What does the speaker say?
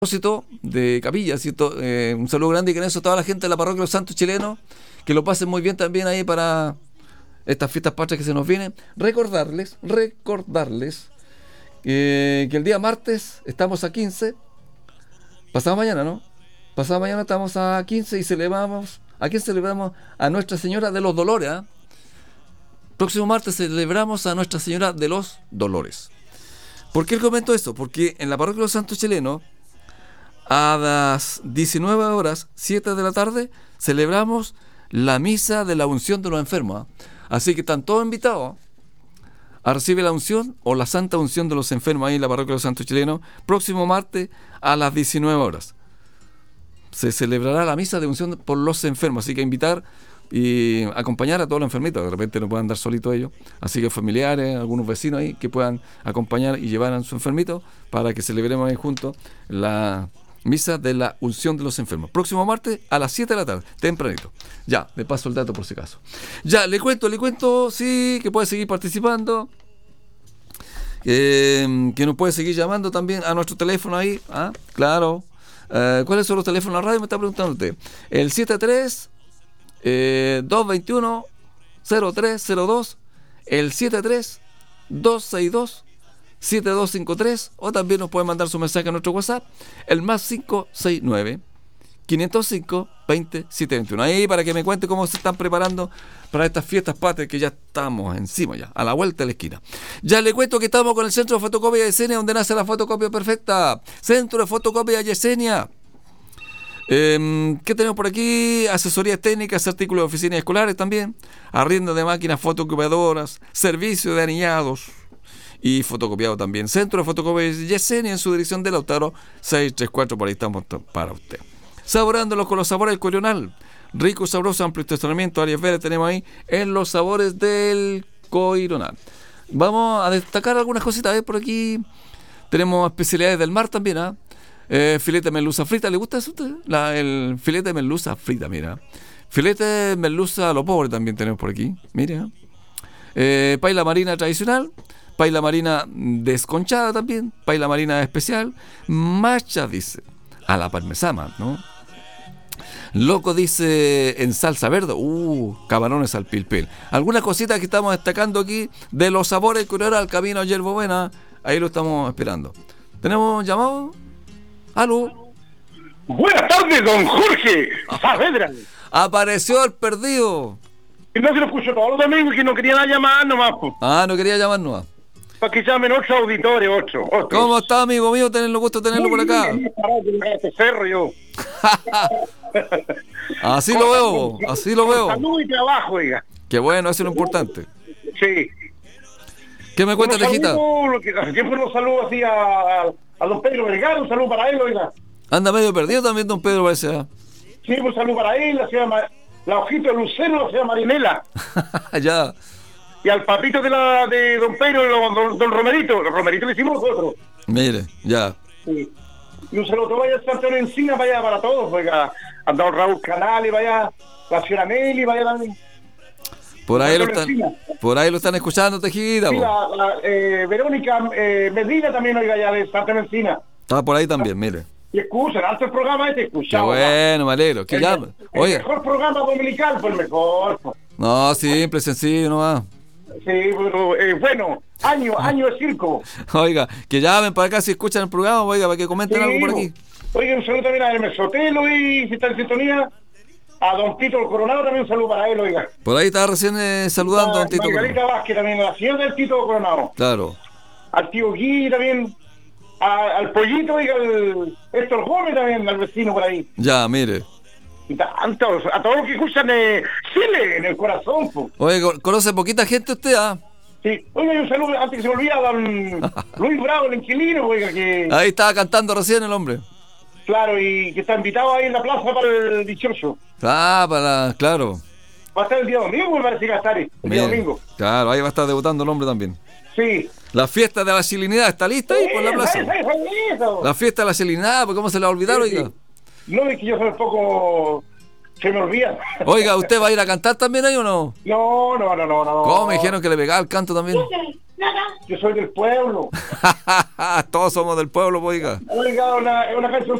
Propósito de Capilla, ¿cierto? Un saludo grande y con eso a toda la gente de la parroquia de los Santos Chilenos, que lo pasen muy bien también ahí para estas fiestas patrias que se nos vienen. Recordarles que el día martes estamos a 15, pasado mañana, ¿no? Pasado mañana estamos a 15 y celebramos, ¿a quién celebramos? A Nuestra Señora de los Dolores, ¿eh? Próximo martes celebramos a Nuestra Señora de los Dolores. ¿Por qué comento esto? Porque en la parroquia de los Santos Chilenos, a las 19 horas, 7 de la tarde, celebramos la misa de la unción de los enfermos, ¿eh? Así que están todos invitados a recibir la unción o la santa unción de los enfermos ahí en la parroquia de los Santos Chilenos, próximo martes a las 19 horas. Se celebrará la misa de unción por los enfermos, así que invitar y acompañar a todos los enfermitos. De repente no puedan andar solitos ellos, así que familiares, algunos vecinos ahí que puedan acompañar y llevar a su enfermito para que celebremos ahí juntos la misa de la unción de los enfermos. Próximo martes a las 7 de la tarde, tempranito. Ya, le paso el dato por si acaso. Ya, le cuento, sí, que puede seguir participando. Que nos puede seguir llamando también a nuestro teléfono ahí. ¿Ah? Claro. ¿Cuáles son los teléfonos de la radio? Me está preguntando usted. El 73 221 0302, el 73 262 7253, o también nos pueden mandar su mensaje a nuestro WhatsApp, el más 569 505 20 721. Ahí para que me cuente cómo se están preparando para estas fiestas patrias que ya estamos encima, ya a la vuelta de la esquina. Ya le cuento que estamos con el Centro de Fotocopia Yesenia, donde nace la fotocopia perfecta. Centro de Fotocopia Yesenia. ¿Qué tenemos por aquí? Asesorías técnicas, artículos de oficinas escolares también, arriendo de máquinas fotocopiadoras, servicio de anillados y fotocopiado también. Centro de Fotocopia Yesenia, en su dirección de Lautaro 634, por ahí estamos para usted. Saboreándolos con los sabores del Coronal. Rico, sabroso, amplio estacionamiento, áreas verdes tenemos ahí en los sabores del Coronal. Vamos a destacar algunas cositas, por aquí. Tenemos especialidades del mar también, ¿ah? Filete de merluza frita, ¿le gusta eso a usted? El filete de merluza frita, mira. Filete de merluza a lo pobre también tenemos por aquí, mira. Paila marina tradicional, paila marina desconchada también, paila marina especial, macha dice, a la parmesana, ¿no? Loco dice en salsa verde, camarones al pilpil. Algunas cositas que estamos destacando aquí de los sabores que era el camino a Yerbobuena, ahí lo estamos esperando. ¿Tenemos llamado? ¿Aló? Buenas tardes, don Jorge Saavedra. Apareció el perdido. Y no se lo escucho todos los domingos, que no quería llamar nomás. No quería llamar nomás. Para que llamen otros auditores, otros. ¿Cómo está, amigo mío? Tenerlo gusto de tenerlo por acá. Cerro yo. Así lo veo, así lo veo. Salud y trabajo, oiga. Qué bueno, eso es lo importante. Sí. ¿Qué me cuenta, Lejita? Hace tiempo lo saludo así a don Pedro Vergara, un saludo para él, oiga. Anda medio perdido también don Pedro, parece. Sí, un saludo para él, la hojita de Lucero, la señora Marinela. Ya. Y al papito de don Pedro, don Romerito. Los Romeritos le hicimos nosotros. Mire, ya. Sí. Y un saludo vaya a Santiago Encina, vaya para todos, oiga. A don Raúl Canales, vaya la señora Meli, vaya también. Por ahí lo están escuchando, Tejida. Sí, Verónica Medina también, oiga, ya de Santa Encina. Está por ahí también, mire. Y escuchan, alto el programa escuchado. Qué bueno, me alegro. ¿Qué llama? Oye. El mejor programa dominical, pues el mejor. No, simple, sencillo nomás. Sí, pero bueno, año de circo. Oiga, que llamen para acá si escuchan el programa, oiga, para que comenten algo por aquí. Oiga, un saludo también a Hermes Sotelo y si está en sintonía. A don Tito el Coronado también un saludo para él, oiga. Por ahí estaba recién saludando a don Tito. Margarita Vázquez también, a la señora del Tito Coronado. Claro. Al tío Gui también. Al Pollito, oiga, al Héctor Gómez también, al vecino por ahí. Ya, mire. Y tantos, a todos los que escuchan Chile en el corazón, po. Oye, ¿conoce poquita gente usted, Sí. Oiga, un saludo, antes que se me olvida, a don Luis Bravo, el inquilino, oiga, que... Ahí estaba cantando recién el hombre. Claro, y que está invitado ahí en la plaza para el 18. Claro. Va a estar el día domingo, me parece que va a estar el día domingo. Claro, ahí va a estar debutando el hombre también. Sí. La fiesta de la chilinidad, ¿está lista ahí por la plaza? Eso. La fiesta de la chilinidad, ¿cómo se la olvidaron, sí, oiga? No, es que yo soy un poco... Se me olvida. Oiga, ¿usted va a ir a cantar también ahí o no? No. ¿Cómo me dijeron que le pegaba el canto también? Yo soy del pueblo. Todos somos del pueblo, pues, oiga. Oiga, una canción